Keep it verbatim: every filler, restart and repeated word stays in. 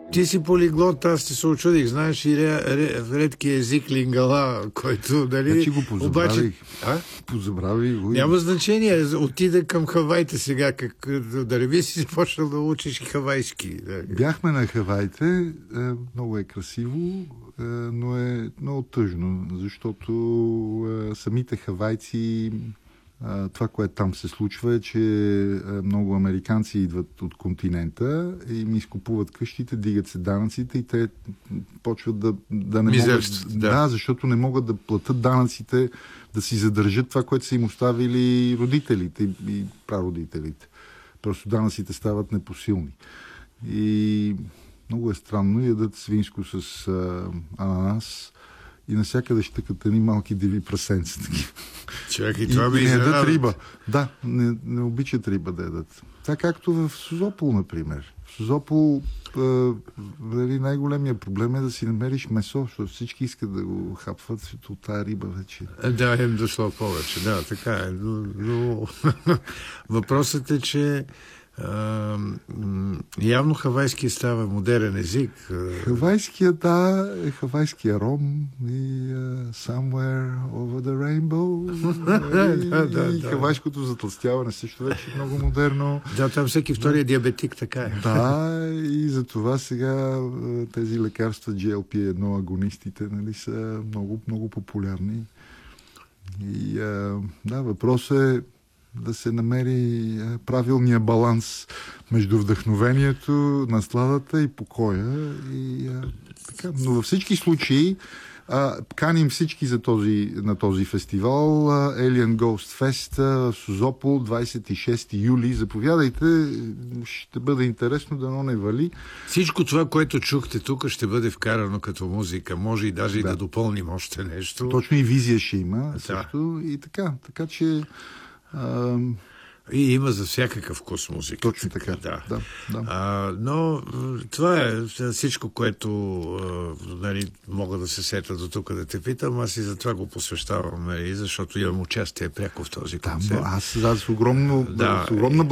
Ти си полиглот, аз ти се очудих. Знаеш и ре, ре, редки език лингала, който, дали... Значи го позабравих. Обаче... А? Позабравих го. Няма значение. Отида към Хавайте сега. Как, да не би си почнал да учиш хавайски. Бяхме на Хавайте. Много е красиво, но е много тъжно, защото самите хавайци, това, което там се случва, е, че много американци идват от континента и ми изкупуват къщите, дигат се данъците и те почват да, да не Мизерство, могат... да. да, защото не могат да платят данъците, да си задържат това, което са им оставили родителите и прародителите. Просто данъците стават непосилни. И много е странно, ядат свинско с а, ананас и насякъде щъкат едни малки диви прасенца. Човек, и И, това ми и не ядат изненада. риба. Да, не, не обичат риба да ядат. Така както в Созопол, например. В Созопол е, най-големия проблем е да си намериш месо, защото всички искат да го хапват от тази риба вече. Да, им дошло повече. Да, така е. Но, но... Въпросът е, че а, м- явно хавайски става модерен език. Хавайския, да, е хавайския ром и uh, Somewhere Over the Rainbow и, да, да, и да. хавайското затлъстяване също вече е много модерно. Да, там всеки втория диабетик така е. Да, и за това сега тези лекарства джи ел пи едно агонистите, нали, са много, много популярни. И а, да, въпросът е да се намери правилния баланс между вдъхновението, насладата и покоя. И, а, така. Но във всички случаи а, каним всички за този, на този фестивал. А, Alien Ghost Fest в Созопол, двадесет и шести юли. Заповядайте, ще бъде интересно, дано не вали. Всичко това, което чухте тук, ще бъде вкарано като музика. Може и даже да. и да допълним още нещо. Точно и визия ще има. Да. Също. И така. Така че... А... И има за всякакъв вкус музика. Точно така. Да. Да, да. А, но това е всичко, което а, нали, мога да се сета до тук да те питам. Аз и за това го посвещавам, нали, защото имам участие пряко в този концерт. Да, аз, аз с огромно, да. с огромна